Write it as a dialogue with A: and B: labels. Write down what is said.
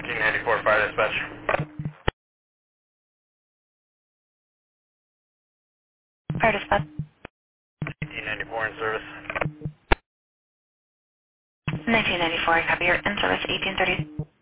A: 1894 fire dispatch. 1894 in service.
B: 1994, copy, you're in service, 1830.